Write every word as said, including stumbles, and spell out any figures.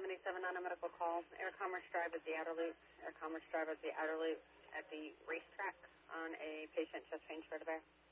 seventy-seven on a medical call. Air Commerce Drive at the outer loop. Air Commerce Drive at the outer loop at the racetrack on a patient chest pain vertebrae.